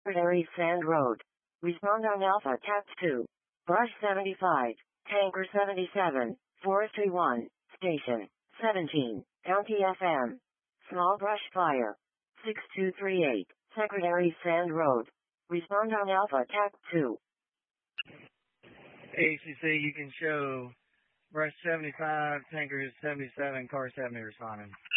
Secretary Sand Road. Respond on Alpha Tact 2. Brush 75. Tanker 77. Forestry 1. Station 17. County FM. Small brush fire. 6238. Secretary Sand Road. Respond on Alpha Tact 2. ACC, you can show brush 75, tanker 77, car 70 responding.